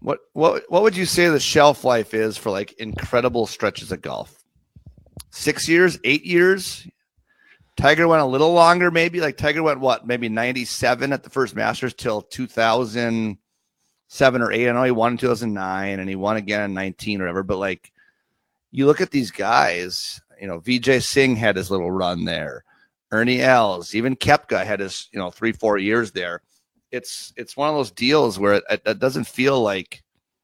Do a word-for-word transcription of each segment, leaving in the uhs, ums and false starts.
What what what would you say the shelf life is for like incredible stretches of golf? Six years, eight years? Tiger went a little longer, maybe. Like Tiger went what, maybe ninety-seven at the first Masters till two thousand seven or eight. I know he won in two thousand nine and he won again in nineteen or whatever. But like, you look at these guys, you know, Vijay Singh had his little run there. Ernie Els, even Koepka had his, you know, three, four years there. It's it's one of those deals where it, it, it doesn't feel like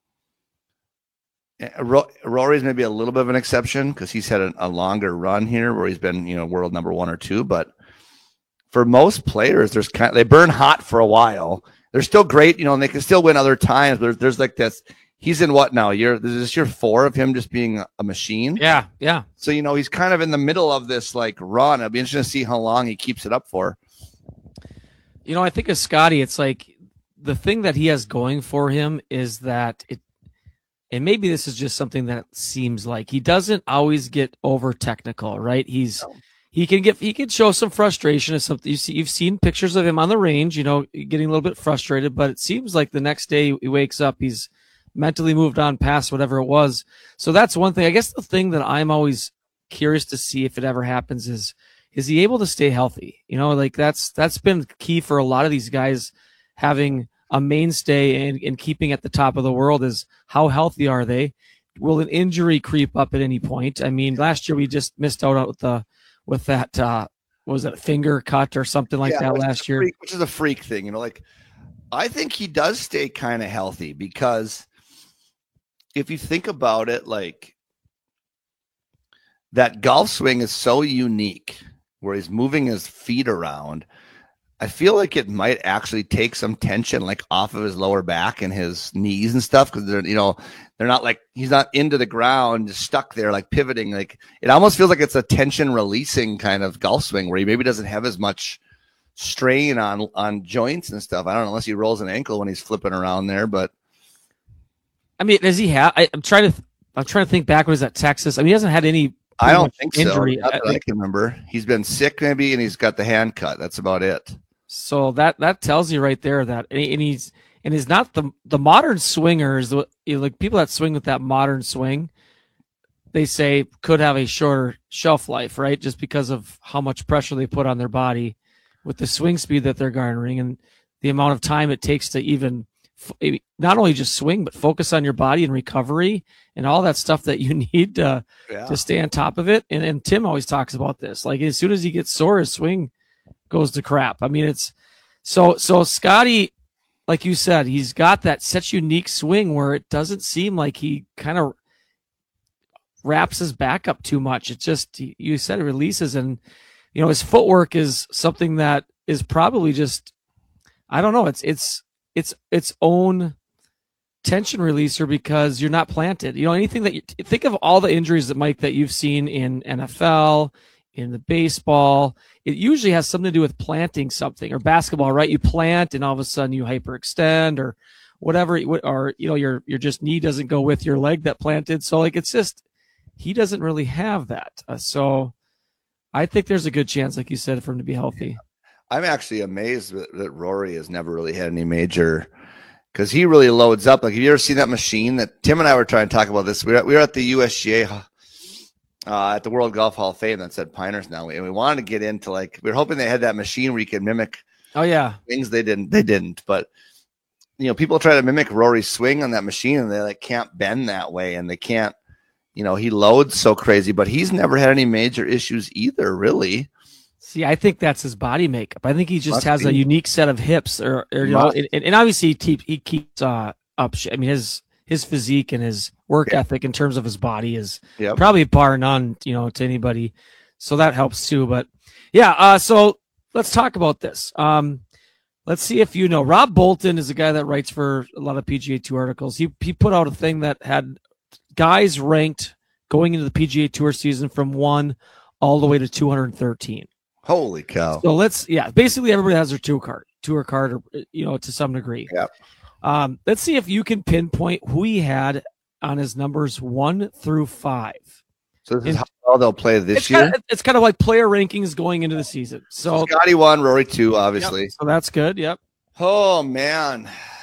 Rory's maybe a little bit of an exception because he's had a, a longer run here where he's been, you know, world number one or two. But for most players, there's kind of, they burn hot for a while. They're still great, you know, and they can still win other times. But there's, there's like this. He's in what now? Year this is year four of him just being a machine. Yeah, yeah. So you know he's kind of in the middle of this like run. It'll be interesting to see how long he keeps it up for. You know, I think of Scotty. It's like the thing that he has going for him is that it. And maybe this is just something that seems like he doesn't always get over technical, right? He's no. he can get he can show some frustration or something. You see, you've seen pictures of him on the range, you know, getting a little bit frustrated. But it seems like the next day he wakes up, he's mentally moved on past whatever it was. So that's one thing. I guess the thing that I'm always curious to see if it ever happens is is he able to stay healthy? You know, like that's that's been key for a lot of these guys having a mainstay and, and keeping at the top of the world is how healthy are they? Will an injury creep up at any point? I mean, last year we just missed out with the with that uh, what was it, finger cut or something like yeah, that last year, freak, which is a freak thing, you know. Like I think he does stay kind of healthy because if you think about it, like that golf swing is so unique where he's moving his feet around. I feel like it might actually take some tension like off of his lower back and his knees and stuff because they're, you know, they're not like he's not into the ground, just stuck there like pivoting. Like it almost feels like it's a tension releasing kind of golf swing where he maybe doesn't have as much strain on on joints and stuff. I don't know unless he rolls an ankle when he's flipping around there, but I mean, does he have? I, I'm trying to I'm trying to think back when he was at Texas. I mean, he hasn't had any. I don't think injury. so. Not that I can remember. He's been sick maybe, and he's got the hand cut. That's about it. So that that tells you right there that and, he, and he's and he's not the the modern swingers, like people that swing with that modern swing, they say could have a shorter shelf life, right? Just because of how much pressure they put on their body with the swing speed that they're garnering and the amount of time it takes to even not only just swing but focus on your body and recovery and all that stuff that you need to yeah. to stay on top of it. And and Tim always talks about this. Like as soon as he gets sore, his swing goes to crap. I mean, it's so, so Scotty, like you said, he's got that such unique swing where it doesn't seem like he kind of wraps his back up too much. It just, you said it releases and, you know, his footwork is something that is probably just, I don't know. It's, it's, it's its own tension releaser because you're not planted, you know, anything that you think of all the injuries that Mike, that you've seen in N F L, in the baseball, it usually has something to do with planting something or basketball, right? You plant and all of a sudden you hyperextend or whatever, or, you know, your, your just knee doesn't go with your leg that planted. So like, it's just, he doesn't really have that. Uh, so I think there's a good chance, like you said, for him to be healthy. I'm actually amazed that, that Rory has never really had any major, because he really loads up. Like, have you ever seen that machine that Tim and I were trying to talk about this? We were, we were at the U S G A Uh, at the World Golf Hall of Fame that said Piners now, and we wanted to get into like we were hoping they had that machine where you could mimic. Oh yeah, things they didn't. They didn't. But you know, people try to mimic Rory's swing on that machine, and they like can't bend that way, and they can't. You know, he loads so crazy, but he's never had any major issues either, really. See, I think that's his body makeup. I think he just Must has be. a unique set of hips, or, or you know, and, and obviously he, keep, he keeps uh, up. I mean, his his physique and his work yeah. ethic in terms of his body is yep. probably bar none, you know, to anybody. So that helps too. But yeah, uh, so let's talk about this. Um, let's see if you know. Rob Bolton is a guy that writes for a lot of P G A Tour articles. He he put out a thing that had guys ranked going into the P G A Tour season from one all the way to two hundred thirteen. Holy cow. So let's, yeah, basically everybody has their tour card, tour card, or, you know, to some degree. Yeah. Um, let's see if you can pinpoint who he had on his numbers one through five. So this is how well they'll play this it's year? Kind of, it's kind of like player rankings going into the season. So Scotty one, Rory two, obviously. Yep, so that's good. Yep. Oh, man.